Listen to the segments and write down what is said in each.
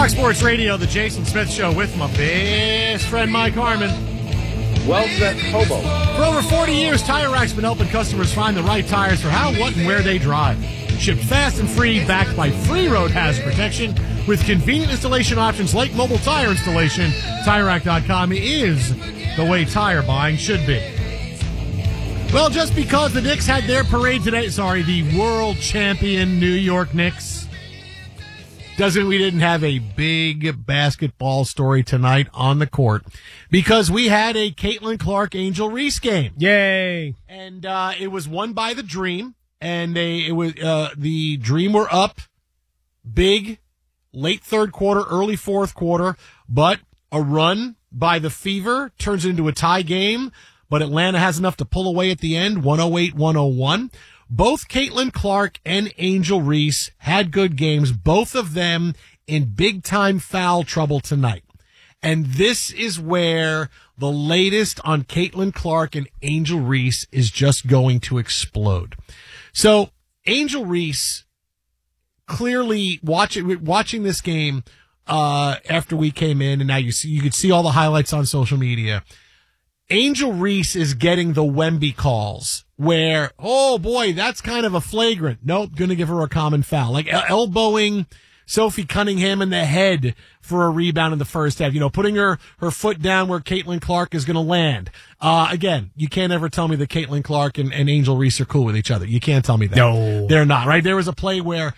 Fox Sports Radio, the Jason Smith Show with my best friend Mike Harmon. Well set, Hobo. For over 40 years, Tire Rack's been helping customers find the right tires for how, what, and where they drive. Shipped fast and free, backed by free road hazard protection with convenient installation options like mobile tire installation. TireRack.com is the way tire buying should be. Well, just because the Knicks had their parade today, the world champion New York Knicks, doesn't we didn't have a big basketball story tonight on the court because we had a Caitlin Clark Angel Reese game. Yay! And it was won by the Dream, and the Dream were up big late third quarter, early fourth quarter, but a run by the Fever turns into a tie game. But Atlanta has enough to pull away at the end, 108-101. Both Caitlin Clark and Angel Reese had good games, both of them in big-time foul trouble tonight. And this is where the latest on Caitlin Clark and Angel Reese is just going to explode. So Angel Reese, clearly watching this game after we came in, and now you could see all the highlights on social media. Angel Reese is getting the Wemby calls where, oh boy, that's kind of a flagrant. Nope, gonna give her a common foul. Like elbowing Sophie Cunningham in the head for a rebound in the first half. Putting her foot down where Caitlin Clark is gonna land. Again, you can't ever tell me that Caitlin Clark and Angel Reese are cool with each other. You can't tell me that. No. They're not, right? There was a play where,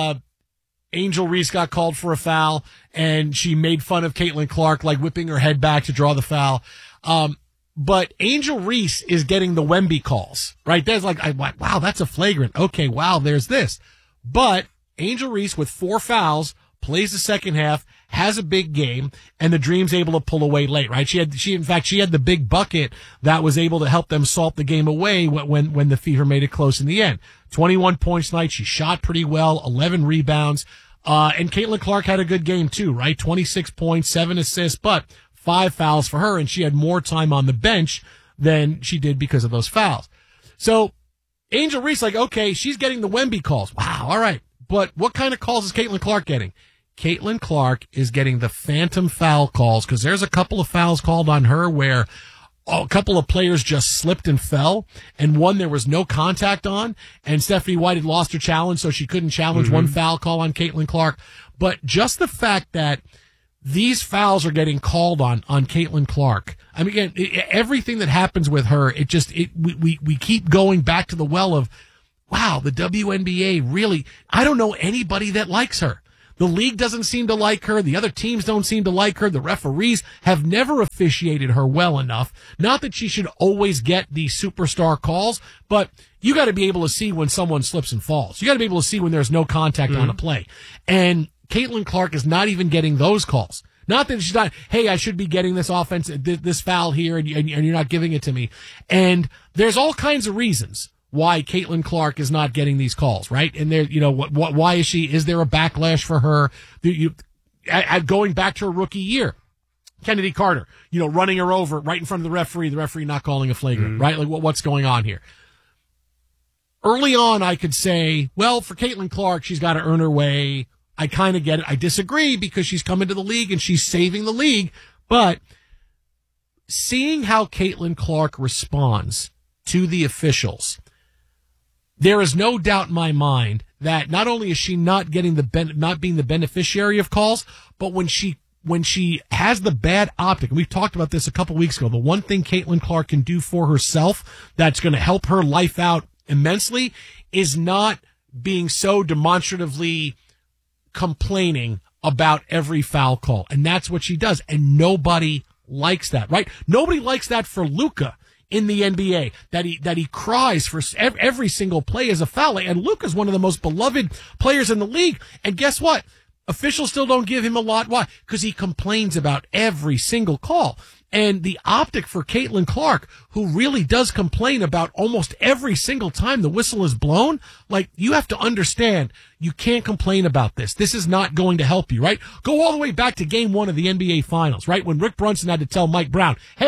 Angel Reese got called for a foul and she made fun of Caitlin Clark, like whipping her head back to draw the foul. But Angel Reese is getting the Wemby calls, right? There's wow, that's a flagrant. Okay, wow, there's this. But Angel Reese with 4 fouls plays the second half, has a big game, and the Dream's able to pull away late, right? She had the big bucket that was able to help them salt the game away when the Fever made it close in the end. 21 points tonight. She shot pretty well, 11 rebounds. And Caitlin Clark had a good game too, right? 26 points, 7 assists, but 5 fouls for her, and she had more time on the bench than she did because of those fouls. So Angel Reese, okay, she's getting the Wemby calls. Wow, all right. But what kind of calls is Caitlin Clark getting? Caitlin Clark is getting the phantom foul calls because there's a couple of fouls called on her where a couple of players just slipped and fell, and one there was no contact on, and Stephanie White had lost her challenge, so she couldn't challenge one foul call on Caitlin Clark. But just the fact that these fouls are getting called on Caitlin Clark. I mean, again, everything that happens with her, we keep going back to the well of, wow, the WNBA really, I don't know anybody that likes her. The league doesn't seem to like her. The other teams don't seem to like her. The referees have never officiated her well enough. Not that she should always get the superstar calls, but you got to be able to see when someone slips and falls. You got to be able to see when there's no contact on a play. And Caitlin Clark is not even getting those calls. Not that she's not, hey, I should be getting this offense, this foul here, and you're not giving it to me. And there's all kinds of reasons why Caitlin Clark is not getting these calls, right? And there, why is she? Is there a backlash for her? Going back to her rookie year, Kennedy Carter, running her over right in front of the referee not calling a flagrant, right? Like what's going on here? Early on, I could say, well, for Caitlin Clark, she's got to earn her way. I kind of get it. I disagree because she's come into the league and she's saving the league. But seeing how Caitlin Clark responds to the officials, there is no doubt in my mind that not only is she not getting not being the beneficiary of calls, but when she has the bad optic, and we've talked about this a couple weeks ago, the one thing Caitlin Clark can do for herself that's going to help her life out immensely is not being so demonstratively complaining about every foul call. And that's what she does. And nobody likes that, right? Nobody likes that for Luka in the NBA, that he cries for every single play as a foul. And Luka's one of the most beloved players in the league. And guess what? Officials still don't give him a lot. Why? Because he complains about every single call. And the optic for Caitlin Clark, who really does complain about almost every single time the whistle is blown, like, you have to understand, you can't complain about this. This is not going to help you, right? Go all the way back to game 1 of the NBA Finals, right? When Rick Brunson had to tell Mike Brown, hey,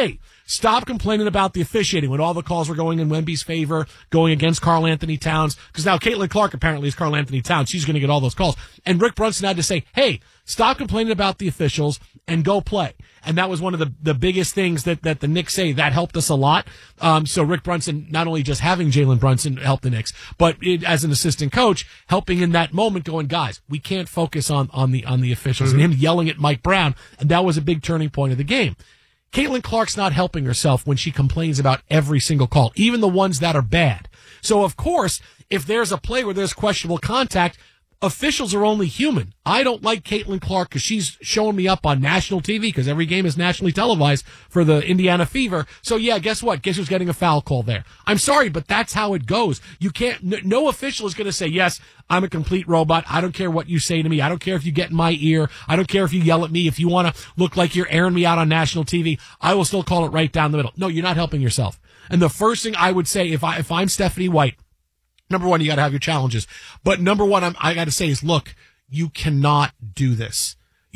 Stop complaining about the officiating when all the calls were going in Wemby's favor, going against Karl Anthony Towns, because now Caitlin Clark apparently is Karl Anthony Towns. She's going to get all those calls. And Rick Brunson had to say, hey, stop complaining about the officials and go play. And that was one of the biggest things that the Knicks say. That helped us a lot. So Rick Brunson, not only just having Jalen Brunson help the Knicks, but as an assistant coach, helping in that moment, going, guys, we can't focus on the officials, and him yelling at Mike Brown. And that was a big turning point of the game. Caitlin Clark's not helping herself when she complains about every single call, even the ones that are bad. So, of course, if there's a play where there's questionable contact, officials are only human. I don't like Caitlin Clark because she's showing me up on national TV, because every game is nationally televised for the Indiana Fever. So, yeah, guess what? Guess who's getting a foul call there? I'm sorry, but that's how it goes. You can't, no official is going to say, yes, I'm a complete robot. I don't care what you say to me. I don't care if you get in my ear. I don't care if you yell at me. If you want to look like you're airing me out on national TV, I will still call it right down the middle. No, you're not helping yourself. And the first thing I would say, if I'm Stephanie White, number one, you got to have your challenges. But number one, I got to say is, look, you cannot do this.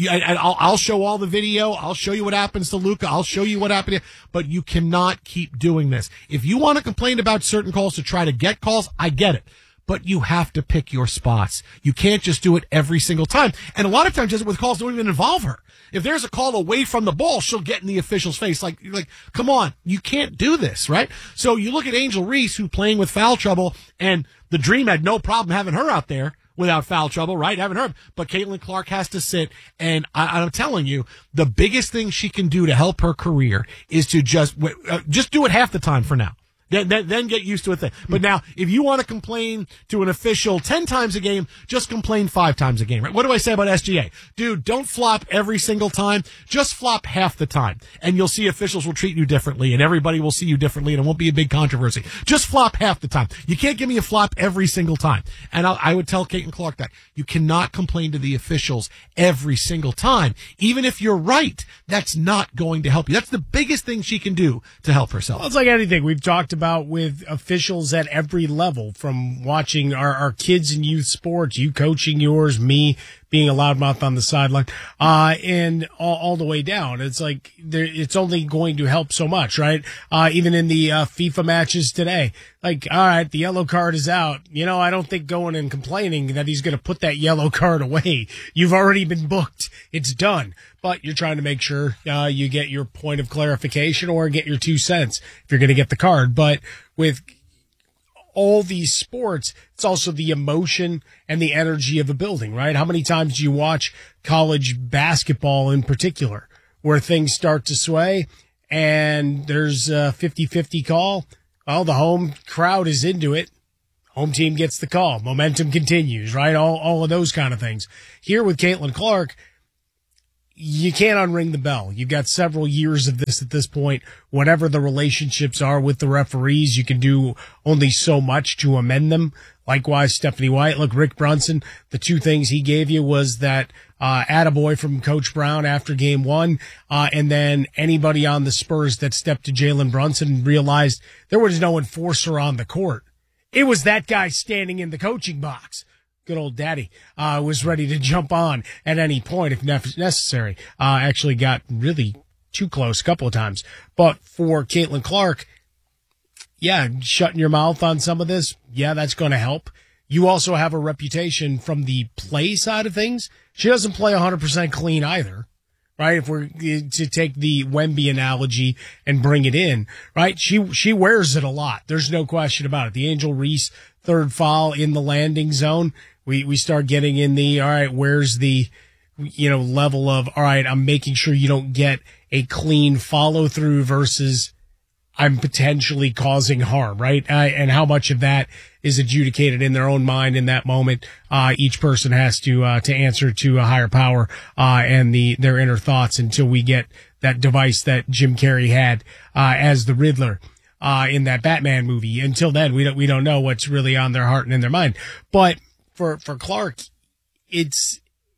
I'll show all the video. I'll show you what happens to Luka. I'll show you what happened. But you cannot keep doing this. If you want to complain about certain calls to try to get calls, I get it. But you have to pick your spots. You can't just do it every single time. And a lot of times, just with calls, don't even involve her. If there's a call away from the ball, she'll get in the official's face. Like, come on, you can't do this, right? So you look at Angel Reese, who's playing with foul trouble, and the Dream had no problem having her out there without foul trouble, right? Having her. But Caitlin Clark has to sit, and I'm telling you, the biggest thing she can do to help her career is to just do it half the time for now. Then get used to it. But now, if you want to complain to an official 10 times a game, just complain 5 times a game, right? What do I say about SGA? Dude, don't flop every single time. Just flop half the time. And you'll see officials will treat you differently, and everybody will see you differently, and it won't be a big controversy. Just flop half the time. You can't give me a flop every single time. And I would tell Caitlin Clark that. You cannot complain to the officials every single time. Even if you're right, that's not going to help you. That's the biggest thing she can do to help herself. Well, it's like anything we've talked about with officials at every level, from watching our kids in youth sports, you coaching yours, me being a loudmouth on the sideline, and all the way down. It's like it's only going to help so much, right? Even in the FIFA matches today, like, all right, the yellow card is out. I don't think going and complaining that he's going to put that yellow card away. You've already been booked. It's done. But you're trying to make sure you get your point of clarification or get your 2 cents if you're going to get the card. But with all these sports, it's also the emotion and the energy of a building, right? How many times do you watch college basketball in particular where things start to sway and there's a 50-50 call? Well, the home crowd is into it. Home team gets the call. Momentum continues, right? All of those kind of things. Here with Caitlin Clark, you can't unring the bell. You've got several years of this at this point. Whatever the relationships are with the referees, you can do only so much to amend them. Likewise, Stephanie White. Look, Rick Brunson, the 2 things he gave you was that attaboy from Coach Brown after game 1, and then anybody on the Spurs that stepped to Jalen Brunson and realized there was no enforcer on the court. It was that guy standing in the coaching box. Good old daddy, was ready to jump on at any point if necessary. Actually got really too close a couple of times. But for Caitlin Clark, yeah, shutting your mouth on some of this, yeah, that's going to help. You also have a reputation from the play side of things. She doesn't play 100% clean either, right? If we're to take the Wemby analogy and bring it in, right? She wears it a lot. There's no question about it. The Angel Reese third foul in the landing zone. We start getting in the, all right, where's the, level of, all right, I'm making sure you don't get a clean follow through versus I'm potentially causing harm, right? And how much of that is adjudicated in their own mind in that moment. Each person has to answer to a higher power, and their inner thoughts until we get that device that Jim Carrey had, as the Riddler, in that Batman movie. Until then, we don't know what's really on their heart and in their mind. But for Clark, it's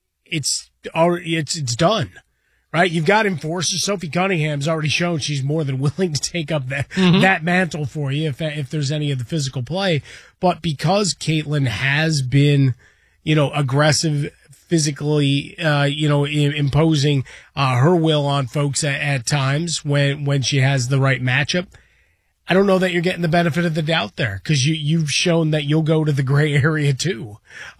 done, right? You've got enforcers. Sophie Cunningham's already shown she's more than willing to take up that mantle for you if there's any of the physical play. But because Caitlin has been, aggressive physically, imposing her will on folks at times when she has the right matchup. I don't know that you're getting the benefit of the doubt there, because you've shown that you'll go to the gray area too,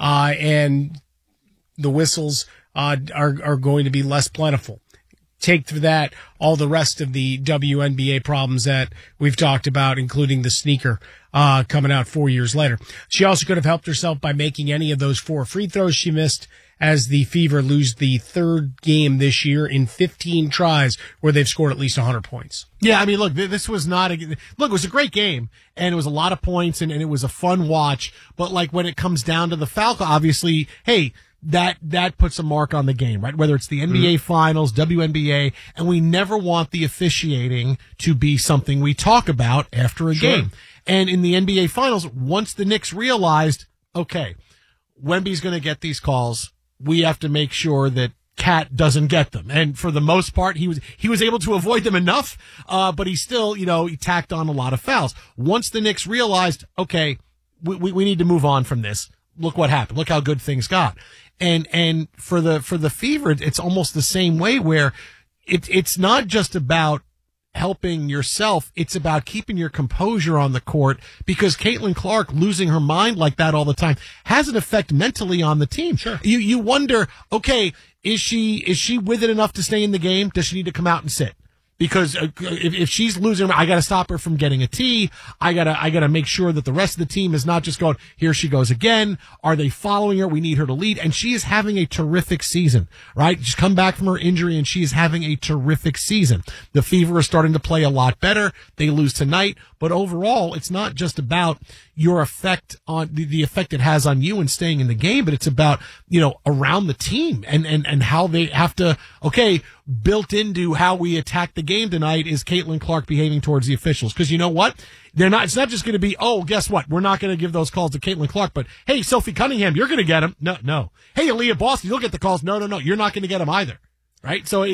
and the whistles are going to be less plentiful. Take to that all the rest of the WNBA problems that we've talked about, including the sneaker coming out 4 years later. She also could have helped herself by making any of those 4 free throws she missed, as the Fever lose the third game this year in 15 tries where they've scored at least 100 points. Yeah, I mean, look, this was not it was a great game, and it was a lot of points, and it was a fun watch. But like when it comes down to the foul, obviously, hey, that puts a mark on the game, right? Whether it's the NBA Finals, WNBA, and we never want the officiating to be something we talk about after a game. And in the NBA Finals, once the Knicks realized, okay, Wemby's going to get these calls, we have to make sure that Cat doesn't get them. And for the most part, he was able to avoid them enough, but he still, he tacked on a lot of fouls. Once the Knicks realized, okay, we need to move on from this. Look what happened. Look how good things got. And for the Fever, it's almost the same way, where it's not just about helping yourself. It's about keeping your composure on the court, because Caitlin Clark losing her mind like that all the time has an effect mentally on the team. Sure. You wonder, okay, is she with it enough to stay in the game? Does she need to come out and sit? Because if she's losing, I got to stop her from getting a tee. I gotta make sure that the rest of the team is not just going, here she goes again. Are they following her? We need her to lead. And she is having a terrific season, right? She's come back from her injury, and she is having a terrific season. The Fever are starting to play a lot better. They lose tonight, but overall, it's not just about your effect on the effect it has on you and staying in the game, but it's about, around the team and how they have to, okay, built into how we attack the game tonight is Caitlin Clark behaving towards the officials. Because you know what? It's not just going to be, oh, guess what? We're not going to give those calls to Caitlin Clark, but hey, Sophie Cunningham, you're going to get them. No. Hey, Aaliyah Boston, you'll get the calls. No. You're not going to get them either. Right? So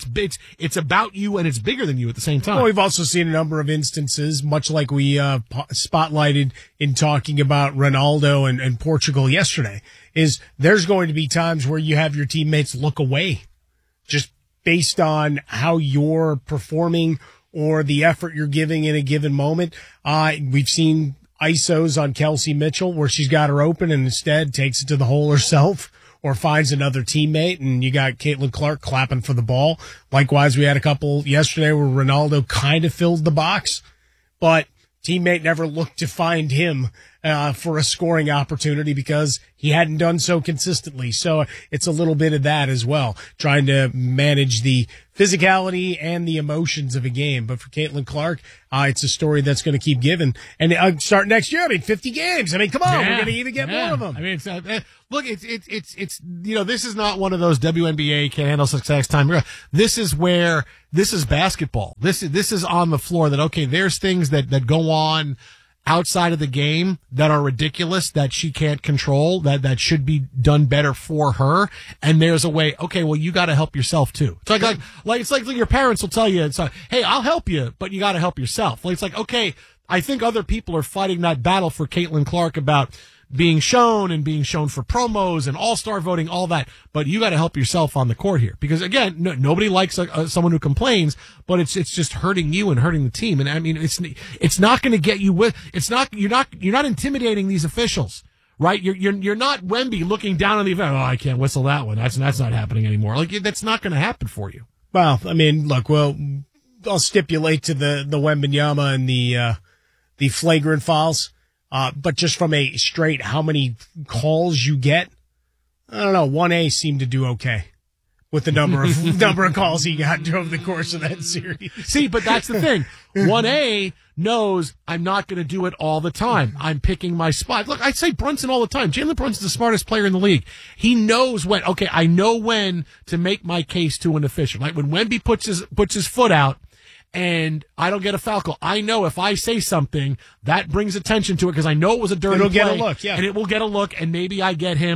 it's about you, and it's bigger than you at the same time. Well, we've also seen a number of instances, much like we spotlighted in talking about Ronaldo and Portugal yesterday, is there's going to be times where you have your teammates look away just based on how you're performing or the effort you're giving in a given moment. We've seen ISOs on Kelsey Mitchell where she's got her open and instead takes it to the hole herself, or finds another teammate, and you got Caitlin Clark clapping for the ball. Likewise, we had a couple yesterday where Ronaldo kind of filled the box, but teammate never looked to find him for a scoring opportunity because he hadn't done so consistently. So it's a little bit of that as well, trying to manage the physicality and the emotions of a game. But for Caitlin Clark, it's a story that's going to keep giving. And start next year, 50 games. Come on, we're going to even get more of them. Look, it's this is not one of those WNBA can't handle success time. This is basketball. This is on the floor that, okay, there's things that go on outside of the game that are ridiculous, that she can't control, that should be done better for her. And there's a way, okay, well, you got to help yourself too. It's like your parents will tell you, hey, I'll help you, but you got to help yourself. It's like, okay, I think other people are fighting that battle for Caitlin Clark about being shown for promos and all-star voting, all that. But you got to help yourself on the court here, because again, nobody likes someone who complains, but it's just hurting you and hurting the team. And I mean, it's not going to get you you're not intimidating these officials, right? You're not Wemby looking down on the event. Oh, I can't whistle that one. That's not happening anymore. That's not going to happen for you. Well, I mean, look, I'll stipulate to the Wembanyama and the flagrant fouls. But just from a straight how many calls you get, I don't know. 1A seemed to do okay with the number of calls he got over the course of that series. See, but that's the thing. 1A knows I'm not going to do it all the time. I'm picking my spot. Look, I say Brunson all the time. Jalen Brunson's the smartest player in the league. He knows when. Okay, I know when to make my case to an official. Like when Wemby puts his foot out, and I don't get a foul call, I know if I say something, that brings attention to it because I know it was a dirty play. It'll get a look, yeah. And it will get a look, and maybe I get him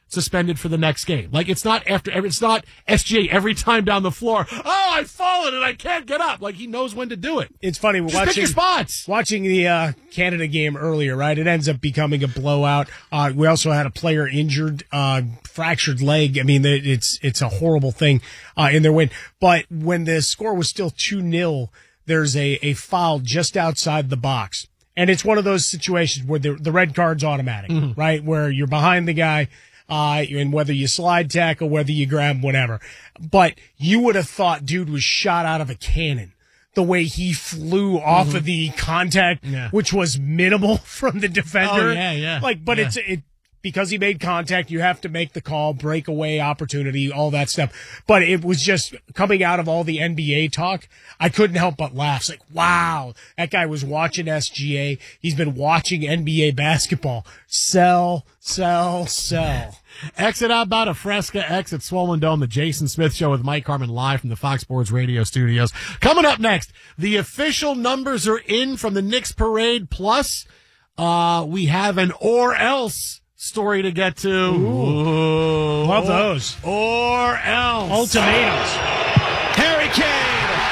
suspended for the next game. Like, it's not SGA every time down the floor. Oh, I've fallen and I can't get up. Like, he knows when to do it. It's funny. Just pick your spots. Watching the Canada game earlier, right? It ends up becoming a blowout. We also had a player injured, fractured leg. I mean, it's a horrible thing in their win. But when the score was still 2-0, there's a foul just outside the box. And it's one of those situations where the red card's automatic, right? Where you're behind the guy, and whether you slide tackle, whether you grab, whatever. But you would have thought dude was shot out of a cannon. The way he flew off of the contact, which was minimal from the defender. Oh, yeah. But it's because he made contact, you have to make the call, breakaway opportunity, all that stuff. But it was just coming out of all the NBA talk, I couldn't help but laugh. It's like, wow, that guy was watching SGA. He's been watching NBA basketball. Sell. Exit outbound of Fresca, exit Swollen Dome, the Jason Smith Show with Mike Harmon live from the Fox Sports Radio studios. Coming up next, the official numbers are in from the Knicks parade. Plus, we have an or else story to get to. Ooh. Love those. Or else. Ultimatums. Harry Kane.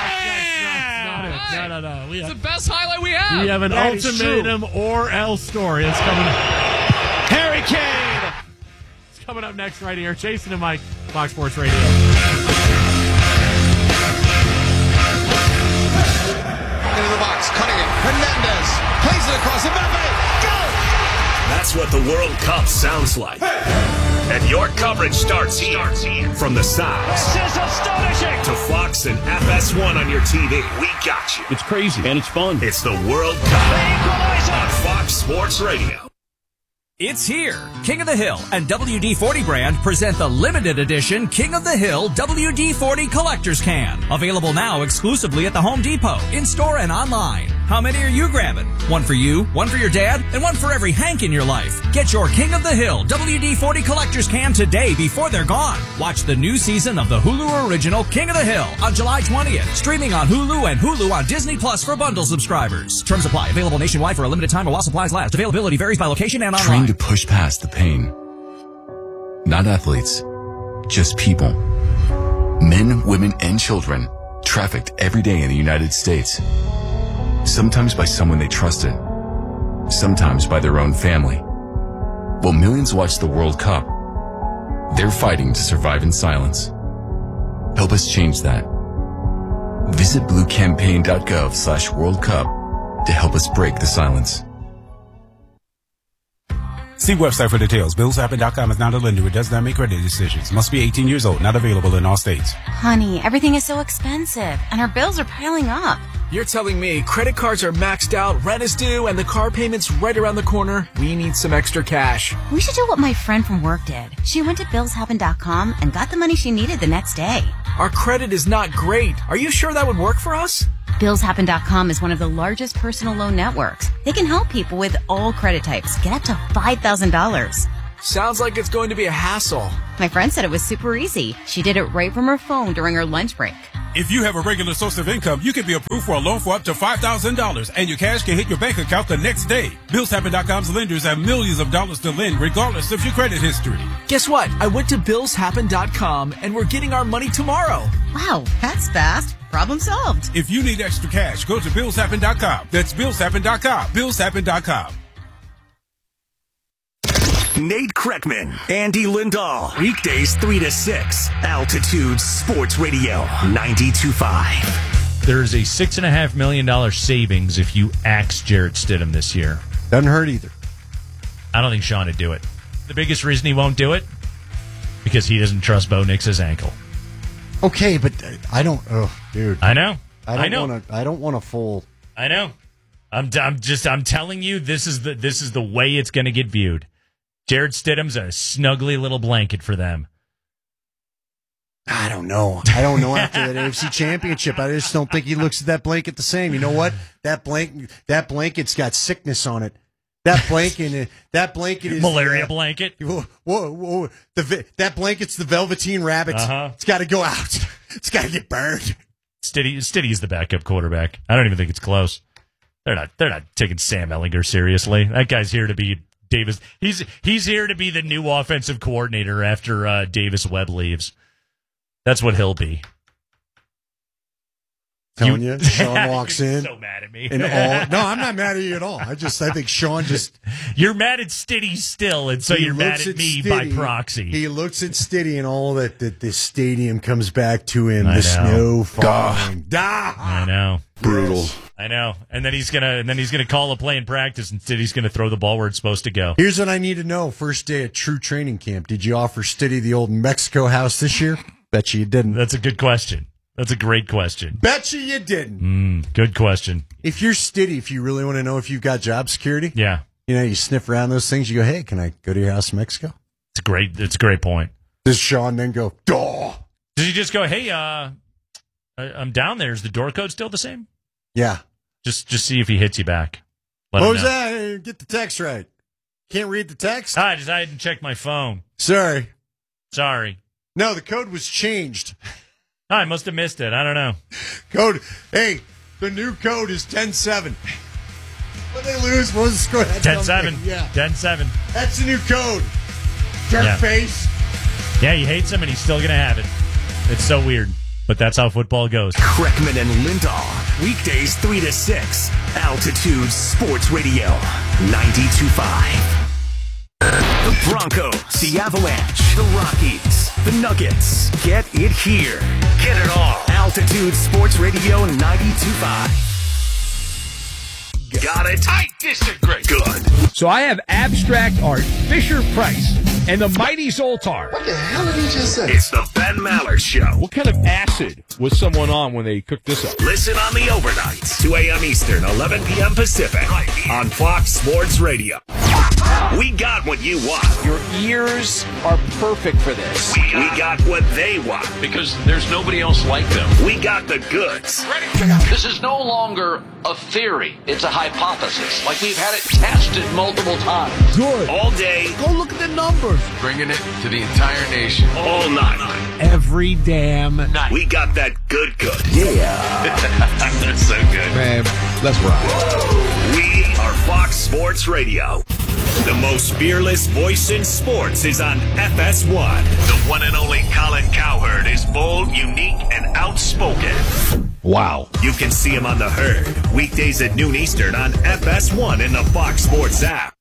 No. It's the best highlight we have. We have an That is ultimatum or else story. It's coming up. Harry Kane. It's coming up next right here. Jason and Mike, Fox Sports Radio. Into the box, cutting it. Hernandez plays it across. Mbappe, go! That's what the World Cup sounds like. And your coverage starts here. From the sounds This is astonishing. to Fox and FS1 on your TV. We got you. It's crazy and it's fun. It's the World Cup The equalizer. on Fox Sports Radio. It's here. King of the Hill and WD-40 brand present the limited edition King of the Hill WD-40 Collector's Can. Available now exclusively at the Home Depot, in-store and online. How many are you grabbing? One for you, one for your dad, and one for every Hank in your life. Get your King of the Hill WD-40 Collector's Can today before they're gone. Watch the new season of the Hulu original King of the Hill on July 20th. Streaming on Hulu and Hulu on Disney Plus for bundle subscribers. Terms apply. Available nationwide for a limited time while supplies last. Availability varies by location and online. Trained to push past the pain. Not athletes, just people. Men, women, and children trafficked every day in the United States. Sometimes by someone they trusted. Sometimes by their own family. While millions watch the World Cup, they're fighting to survive in silence. Help us change that. Visit bluecampaign.gov/World Cup to help us break the silence. See website for details. BillsHappen.com is not a lender. It does not make credit decisions. Must be 18 years old. Not available in all states. Honey, everything is so expensive, and our bills are piling up. You're telling me credit cards are maxed out, rent is due, and the car payment's right around the corner? We need some extra cash. We should do what my friend from work did. She went to BillsHappen.com and got the money she needed the next day. Our credit is not great. Are you sure that would work for us? BillsHappen.com is one of the largest personal loan networks. They can help people with all credit types get up to $5,000. Sounds like it's going to be a hassle. My friend said it was super easy. She did it right from her phone during her lunch break. If you have a regular source of income, you can be approved for a loan for up to $5,000, and your cash can hit your bank account the next day. BillsHappen.com's lenders have millions of dollars to lend, regardless of your credit history. Guess what? I went to BillsHappen.com, and we're getting our money tomorrow. Wow, that's fast. Problem solved. If you need extra cash, go to BillsHappen.com. That's BillsHappen.com. BillsHappen.com. Nate Kreckman, Andy Lindahl. Weekdays 3 to 6. Altitude Sports Radio 92.5. There's a $6.5 million savings if you axe Jarrett Stidham this year. Doesn't hurt either. I don't think Sean would do it. The biggest reason he won't do it? Because he doesn't trust Bo Nix's ankle. Okay, but I don't. Oh, dude. I know. I don't want a full. I know. I'm telling you, this is the way it's going to get viewed. Jarrett Stidham's a snuggly little blanket for them. I don't know. After that AFC Championship, I just don't think he looks at that blanket the same. You know what? That blanket's got sickness on it. That blanket is malaria blanket. Whoa! That blanket's the Velveteen Rabbit. It's got to go out. It's got to get burned. Stiddy's the backup quarterback. I don't even think it's close. They're not taking Sam Ehlinger seriously. That guy's here to be Davis. He's here to be the new offensive coordinator after Davis Webb leaves. That's what he'll be. Telling you, Sean walks in. So mad at me. No, I'm not mad at you at all. I think Sean just. You're mad at Stiddy still, and so you're mad at me by proxy. He looks at Stiddy and all that the stadium comes back to him. The snow falling. I know. Brutal. I know. And then he's gonna call a play in practice, and Stiddy's gonna throw the ball where it's supposed to go. Here's what I need to know. First day at true training camp. Did you offer Stiddy the old Mexico house this year? Bet you didn't. That's a good question. That's a great question. Bet you didn't. Good question. If you're Stiddy, if you really want to know if you've got job security, yeah, you sniff around those things. You go, hey, can I go to your house in Mexico? It's a great point. Does Sean then go, duh? Does he just go, hey, I'm down there. Is the door code still the same? Yeah. Just see if he hits you back. What was that? Get the text right. Can't read the text? I didn't check my phone. Sorry. No, the code was changed. I must have missed it. I don't know. Code. Hey, the new code is 10-7. When they lose, what was the score? 10-7. Yeah. 10-7. That's the new code. Jerk face. Yeah, he hates him, and he's still going to have it. It's so weird, but that's how football goes. Kreckman and Lindahl. Weekdays 3 to 6. Altitude Sports Radio. 92.5. The Broncos, the Avalanche, the Rockies, the Nuggets. Get it here. Get it all. Altitude Sports Radio 92.5. Got it? I disagree. Good. So I have abstract art, Fisher-Price, and the mighty Zoltar. What the hell did he just say? It's the Ben Maller Show. What kind of acid was someone on when they cooked this up? Listen on the overnights, 2 a.m. Eastern, 11 p.m. Pacific, right on Fox Sports Radio. We got what you want. Your ears are perfect for this. We got what they want. Because there's nobody else like them. We got the goods. This is no longer a theory. It's a hypothesis. Like we've had it tested multiple times. Good. All day. Go look at the numbers. Bringing it to the entire nation. All night. Every damn night. We got that good. Yeah. That's so good. Man, let's ride. We are Fox Sports Radio. The most fearless voice in sports is on FS1. The one and only Colin Cowherd is bold, unique, and outspoken. Wow. You can see him on The Herd, weekdays at noon Eastern on FS1 in the Fox Sports app.